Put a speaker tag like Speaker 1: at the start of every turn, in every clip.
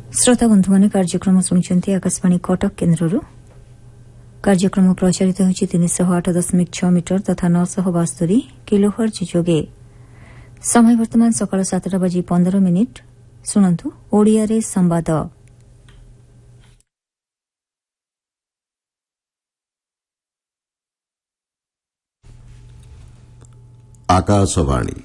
Speaker 1: श्रोता बंधु मैंने कार्यक्रम शुणुंट आकाशवाणी कटक केन्द्र कार्यक्रम प्रचारित होती 308.6 मीटर तथा 972 किलोहर्ट्ज जोगे समय वर्तमान सकाळ 7:15 शुणु ओडिया रे संवाद।
Speaker 2: आकाशवाणी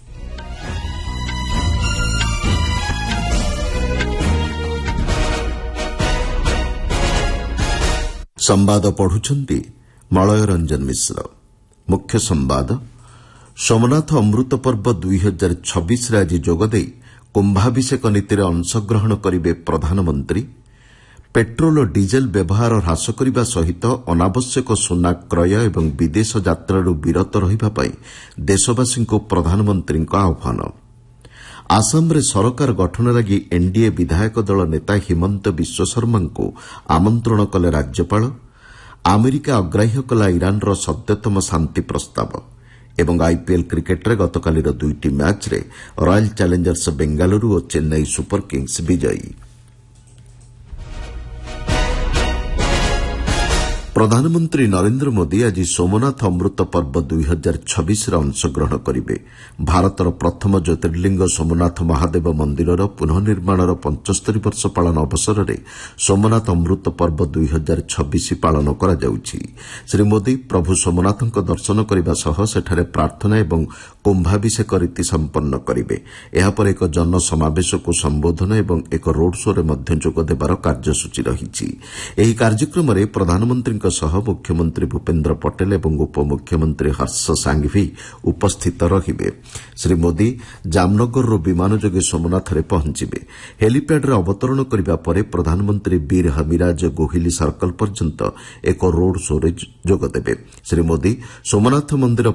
Speaker 2: संवाद पढ़ुछंती मलय रंजन मिश्र। मुख्य संवाद सोमनाथ अमृत पर्व 2026 रे आज जोगदे कुंभाभिषेक नीतिर अंशग्रहण करिवे प्रधानमंत्री। पेट्रोल और डीजेल व्यवहार ह्रास करने सहित अनावश्यक सुना क्रय एवं विदेश यात्रारू विरत रहिबा पई देशवासी को प्रधानमंत्री आह्वान। आसाम रे सरकार गठन लगी एनडीए विधायक दल नेता हिमंत बिश्व शर्मा को आमंत्रण कले राज्यपाल। अमेरिका अग्राह्य कला इरानर सद्यतम शांति प्रस्ताव एवं आईपीएल क्रिकेट रे गतकालीर दुईटी मैच रे रॉयल चैलेंजर्स बेंगालुरु और चेन्नई सुपर किंग्स विजयी। प्रधानमंत्री नरेंद्र मोदी आज सोमनाथ अमृत पर्व 2026 रे अंशग्रहण करिवे। भारतर प्रथम ज्योतिर्लिंग सोमनाथ महादेव मंदिरर पुनर्निर्माणर 75 वर्ष पालन अवसर में सोमनाथ अमृत पर्व 2026 पालन करा जाउछि। श्री मोदी प्रभु सोमनाथଙ୍କ दर्शन करने सह सेठारे प्रार्थना एवं कुंभाभिषेक रीति संपन्न करिवे। एहापर एक जनसमावेश को संबोधन एवं एक रोड शो रे मध्य जोग देबार कार्यसूची रहिछि। एही कार्यक्रम रे प्रधानमंत्री सह मुख्यमंत्री भूपेन्द्र पटेल एवं उपमुख्यमंत्री हर्ष सांघवी उपस्थित रहिबे। श्री मोदी जामनगर विमान जोगे सोमनाथ रे पहुंचिबे। हेलीपैड रे अवतरण करिबा परे प्रधानमंत्री वीर हमिराज गोहिली सर्कल पर्यंत एक रोड शो रे जोग देबे। श्री मोदी सोमनाथ मंदिर